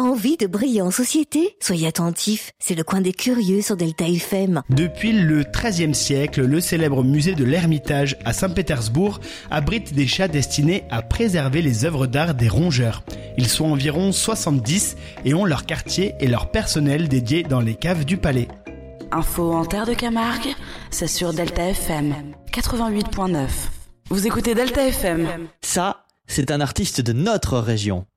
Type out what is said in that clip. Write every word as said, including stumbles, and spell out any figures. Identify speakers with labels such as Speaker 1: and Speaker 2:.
Speaker 1: Envie de briller en société ? Soyez attentifs, c'est le coin des curieux sur Delta F M.
Speaker 2: Depuis le treizième siècle, le célèbre musée de l'Ermitage à Saint-Pétersbourg abrite des chats destinés à préserver les œuvres d'art des rongeurs. Ils sont environ soixante-dix et ont leur quartier et leur personnel dédié dans les caves du palais.
Speaker 3: Info en terre de Camargue, c'est sur Delta F M quatre-vingt-huit point neuf. Vous écoutez Delta F M.
Speaker 4: Ça, c'est un artiste de notre région.